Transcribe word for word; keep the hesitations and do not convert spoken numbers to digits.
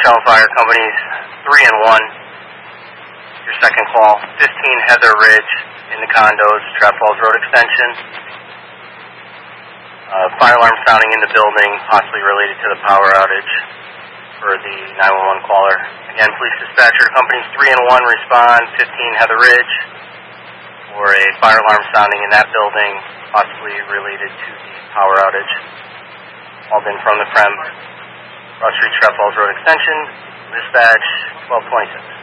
Freestone Fire Companies, three and one. Your second call, fifteen Heather Ridge in the condos, Trap Falls Road Extension. Uh, fire alarm sounding in the building, possibly related to the power outage for the nine one one caller. Again, police dispatcher companies three and one respond, fifteen Heather Ridge, for a fire alarm sounding in that building, possibly related to the power outage. Called in from the Prem, Ross Street, Trap Falls Road Extension, dispatch twelve twenty-six.